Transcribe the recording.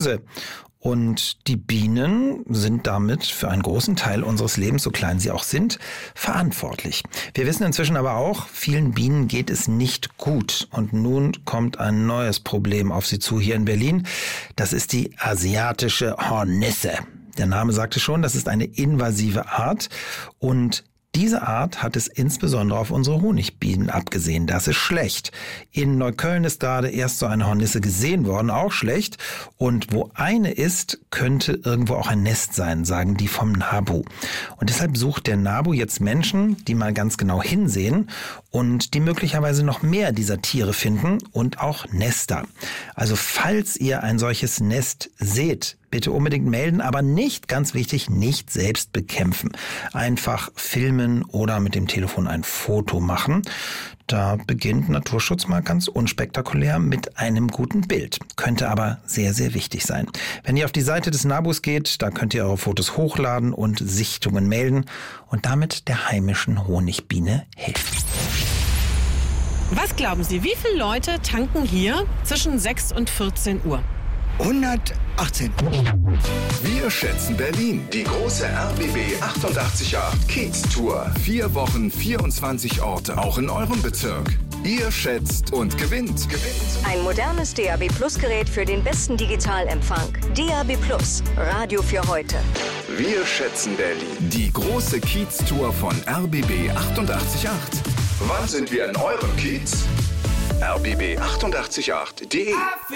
Hause. Und die Bienen sind damit für einen großen Teil unseres Lebens, so klein sie auch sind, verantwortlich. Wir wissen inzwischen aber auch, vielen Bienen geht es nicht gut. Und nun kommt ein neues Problem auf sie zu hier in Berlin. Das ist die asiatische Hornisse. Der Name sagte schon, das ist eine invasive Art und diese Art hat es insbesondere auf unsere Honigbienen abgesehen. Das ist schlecht. In Neukölln ist gerade erst so eine Hornisse gesehen worden, auch schlecht. Und wo eine ist, könnte irgendwo auch ein Nest sein, sagen die vom NABU. Und deshalb sucht der NABU jetzt Menschen, die mal ganz genau hinsehen und die möglicherweise noch mehr dieser Tiere finden und auch Nester. Also falls ihr ein solches Nest seht, bitte unbedingt melden, aber nicht, ganz wichtig, nicht selbst bekämpfen. Einfach filmen oder mit dem Telefon ein Foto machen. Da beginnt Naturschutz mal ganz unspektakulär mit einem guten Bild. Könnte aber sehr, sehr wichtig sein. Wenn ihr auf die Seite des NABUs geht, da könnt ihr eure Fotos hochladen und Sichtungen melden und damit der heimischen Honigbiene helfen. Was glauben Sie, wie viele Leute tanken hier zwischen 6 und 14 Uhr? 118. Wir schätzen Berlin. Die große RBB 888 Kiez Tour. 4 Wochen, 24 Orte, auch in eurem Bezirk. Ihr schätzt und gewinnt. Ein modernes DAB Plus Gerät für den besten Digitalempfang. DAB Plus, Radio für heute. Wir schätzen Berlin. Die große Kiez Tour von RBB 888. Wann sind wir in eurem Kiez? rbb888.de